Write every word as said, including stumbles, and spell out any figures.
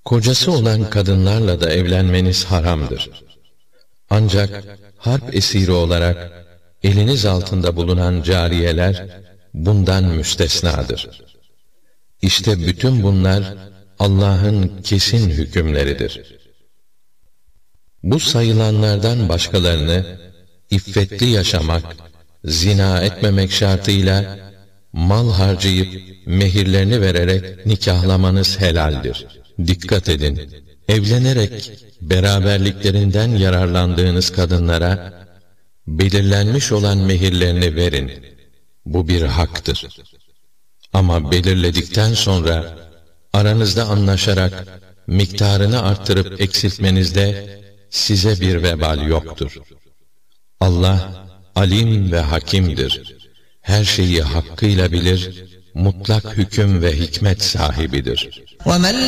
Kocası olan kadınlarla da evlenmeniz haramdır. Ancak harp esiri olarak eliniz altında bulunan cariyeler bundan müstesnadır. İşte bütün bunlar Allah'ın kesin hükümleridir. Bu sayılanlardan başkalarını iffetli yaşamak, zina etmemek şartıyla mal harcayıp mehirlerini vererek nikahlamanız helaldir. Dikkat edin, evlenerek beraberliklerinden yararlandığınız kadınlara belirlenmiş olan mehirlerini verin. Bu bir haktır. Ama belirledikten sonra aranızda anlaşarak miktarını arttırıp eksiltmenizde size bir vebal yoktur. Allah alim ve hakimdir. Her şeyi hakkıyla bilir, mutlak hüküm ve hikmet sahibidir. وَمَنْ